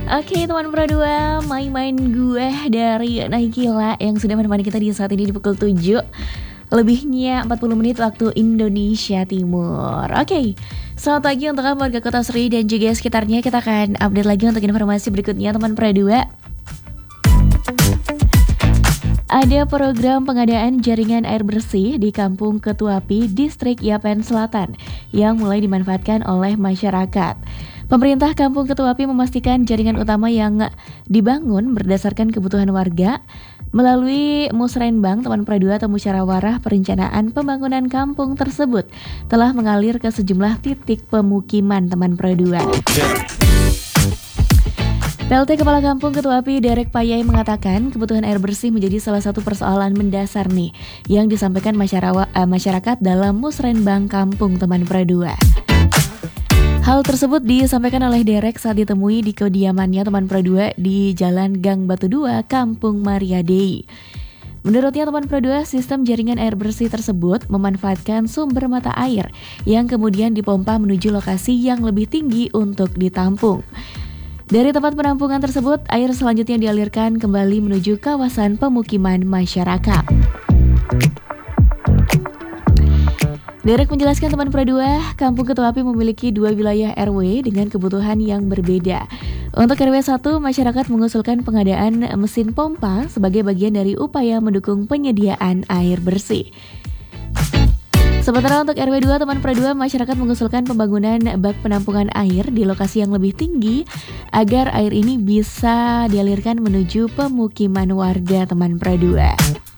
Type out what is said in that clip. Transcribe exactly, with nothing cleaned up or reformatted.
Oke teman Pro dua, main-main gue dari Naikila yang sudah menemani kita di saat ini di pukul tujuh lebihnya empat puluh menit waktu Indonesia Timur. Oke, selamat pagi untuk kamu warga Kota Sri dan juga sekitarnya. Kita akan update lagi untuk informasi berikutnya teman Pro dua. Ada program pengadaan jaringan air bersih di Kampung Ketuapi, Distrik Yapen Selatan yang mulai dimanfaatkan oleh masyarakat. Pemerintah Kampung Ketuapi memastikan jaringan utama yang dibangun berdasarkan kebutuhan warga melalui musrenbang teman Pro dua atau musyawarah perencanaan pembangunan kampung tersebut telah mengalir ke sejumlah titik pemukiman teman Pro dua. P L T Kepala Kampung Ketuapi Derek Payai mengatakan kebutuhan air bersih menjadi salah satu persoalan mendasar nih yang disampaikan masyarakat dalam musrenbang kampung teman Pro dua. Hal tersebut disampaikan oleh Derek saat ditemui di kediamannya teman Pro dua di Jalan Gang Batu dua, Kampung Maria Dei. Menurutnya teman Pro dua, sistem jaringan air bersih tersebut memanfaatkan sumber mata air yang kemudian dipompa menuju lokasi yang lebih tinggi untuk ditampung. Dari tempat penampungan tersebut, air selanjutnya dialirkan kembali menuju kawasan pemukiman masyarakat. Derek menjelaskan teman Pro dua, Kampung Ketuapi memiliki dua wilayah R W dengan kebutuhan yang berbeda. Untuk R W satu, masyarakat mengusulkan pengadaan mesin pompa sebagai bagian dari upaya mendukung penyediaan air bersih. Sementara untuk R W dua teman Pro dua, masyarakat mengusulkan pembangunan bak penampungan air di lokasi yang lebih tinggi agar air ini bisa dialirkan menuju pemukiman warga teman Pro dua.